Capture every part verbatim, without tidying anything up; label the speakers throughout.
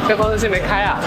Speaker 1: 这发动机没开啊？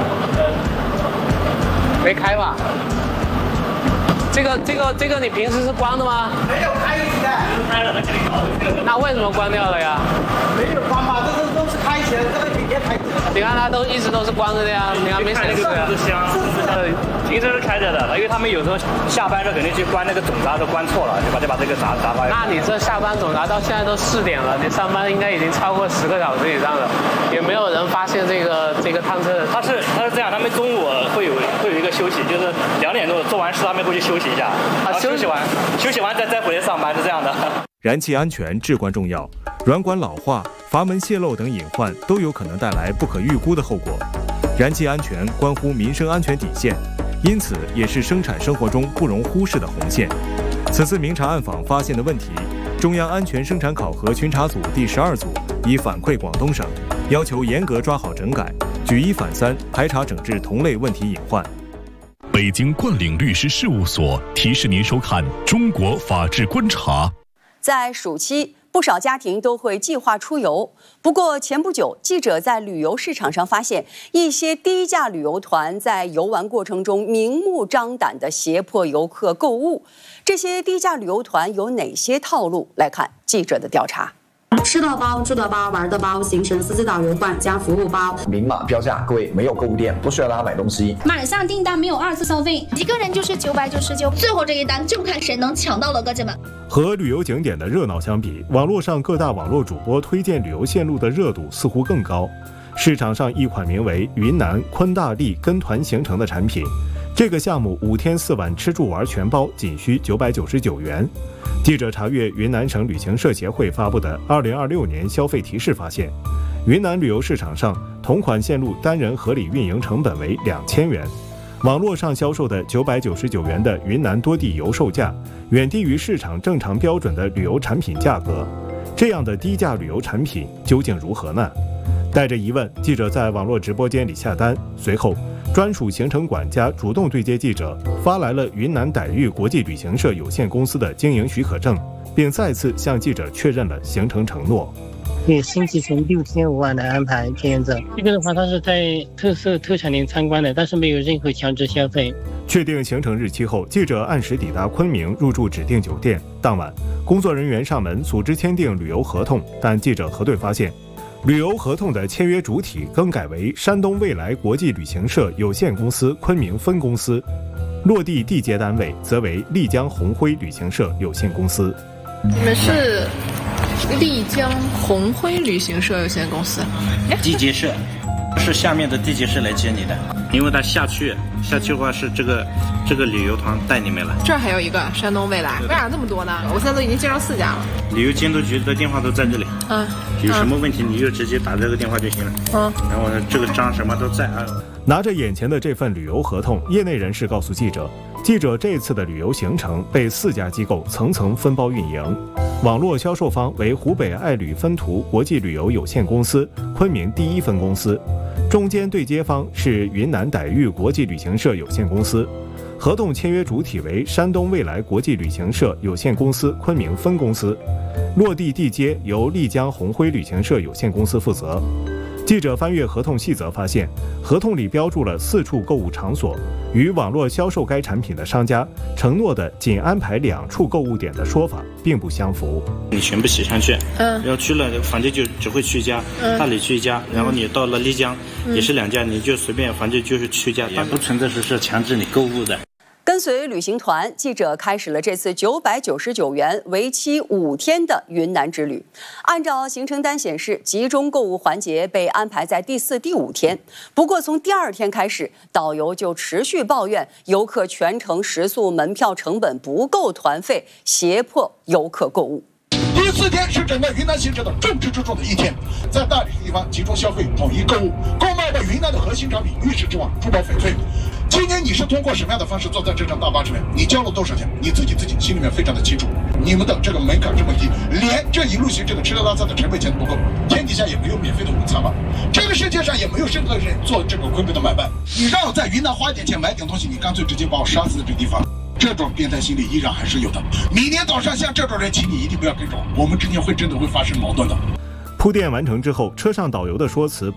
Speaker 1: 没开吧？这个这个这个你平时是关的吗？
Speaker 2: 没有开起的，开了，
Speaker 1: 那为什么关掉了呀？
Speaker 2: 没有关吧？这个都是开起来，这个直接开。
Speaker 1: 你看它都一直都是关着的呀，你看没显示呀？
Speaker 3: 香，呃，一直是开着的，因为他们有时候下班时候肯定去关那个总闸都关错了，就把就把这个闸闸坏。
Speaker 1: 那你这下班总闸到现在都四点了，你上班应该已经超过十个小时以上了，也没有人发现这个这个趟车。
Speaker 3: 他是他是这样，他们中午会有会有一个休息，就是两点多做完事他们会去休息一下，啊，休息完休息完再再回来上班是这样的。
Speaker 4: 燃气安全至关重要，软管老化、阀门泄漏等隐患都有可能带来不可预估的后果。燃气安全关乎民生安全底线，因此也是生产生活中不容忽视的红线。此次明察暗访发现的问题，中央安全生产考核巡查组第十二组已反馈广东省，要求严格抓好整改，举一反三，排查整治同类问题隐患。
Speaker 5: 北京冠领律师事务所提示您收看《中国法治观察》。
Speaker 6: 在暑期，不少家庭都会计划出游。不过，前不久，记者在旅游市场上发现，一些低价旅游团在游玩过程中明目张胆地胁迫游客购物。这些低价旅游团有哪些套路？来看记者的调查。
Speaker 7: 吃的包、住的包、玩的包，形成司机导游罐加服务包。
Speaker 8: 明码标价，各位没有购物店，不需要大家买东西。
Speaker 9: 马上订单，没有二次消费，
Speaker 10: 一个人就是九百九十九，最后这一单就看谁能抢到了，哥姐们。
Speaker 4: 和旅游景点的热闹相比，网络上各大网络主播推荐旅游线路的热度似乎更高。市场上一款名为云南昆大丽跟团行程的产品，这个项目五天四晚吃住玩全包，仅需九百九十九元。记者查阅云南省旅行社协会发布的二零二六年消费提示发现，云南旅游市场上同款线路单人合理运营成本为两千元，网络上销售的九百九十九元的云南多地游售价远低于市场正常标准的旅游产品价格。这样的低价旅游产品究竟如何呢？带着疑问，记者在网络直播间里下单，随后专属行程管家主动对接记者，发来了云南傣域国际旅行社有限公司的经营许可证，并再次向记者确认了行程承诺。
Speaker 11: 对，星期天六天五晚的安排签约证。这个的话，它是在特色特产店参观的，但是没有任何强制消费。
Speaker 4: 确定行程日期后，记者按时抵达昆明，入住指定酒店。当晚，工作人员上门组织签订旅游合同，但记者核对发现，旅游合同的签约主体更改为山东未来国际旅行社有限公司昆明分公司，落地缔结单位则为丽江红辉旅行社有限公司。
Speaker 12: 你们是丽江红辉旅行社有限公司？
Speaker 13: 缔结社是下面的缔结社来接你的，因为他下去下去的话是这个这个旅游团带你们了。
Speaker 12: 这儿还有一个山东未来，为啥这么多呢？我现在都已经介绍四家了。
Speaker 13: 旅游监督局的电话都在这里，
Speaker 12: 嗯，
Speaker 13: 有什么问题你就直接打这个电话就行了。
Speaker 12: 嗯，
Speaker 13: 然后呢，这个章什么都在啊。
Speaker 4: 拿着眼前的这份旅游合同，业内人士告诉记者，记者这次的旅游行程被四家机构层层分包运营。网络销售方为湖北爱旅分途国际旅游有限公司昆明第一分公司，中间对接方是云南傣域国际旅行社有限公司，合同签约主体为山东未来国际旅行社有限公司昆明分公司，落地缔结由丽江红辉旅行社有限公司负责。记者翻阅合同细则发现，合同里标注了四处购物场所，与网络销售该产品的商家承诺的仅安排两处购物点的说法并不相符。
Speaker 13: 你全部写上去，
Speaker 12: 嗯，
Speaker 13: 要去了反正就只会去一家，
Speaker 12: 嗯，
Speaker 13: 大理去一家，然后你到了丽江，嗯，也是两家，你就随便反正就是去一家，也不存在说是强制你购物的。
Speaker 6: 跟随旅行团，记者开始了这次九百九十九元、为期五天的云南之旅。按照行程单显示，集中购物环节被安排在第四、第五天。不过从第二天开始，导游就持续抱怨游客全程食宿门票成本不够团费，胁迫游客购物。
Speaker 14: 第四天是整个云南行程的重中之重的一天，在大理地方集中消费，统一购物，购买的云南的核心商品玉石之王、珠宝翡翠。今年你是通过什么样的方式坐在这张大巴上面？你交了多少钱？你自己自己心里面非常的清楚。你们的这个门槛这么低，连这一路行程的吃喝拉撒的成本钱都不够，天底下也没有免费的午餐吧？这个世界上也没有任何人做这个亏本的买卖。你让我在云南花点钱买点东西，你干脆直接把我杀死在这个地方。这种变态心理依然还是有的。明天早上像这种人，请你一定不要跟着我，我们之间会真的会发生矛盾的。
Speaker 4: 铺垫完成之后，车上导游的说辞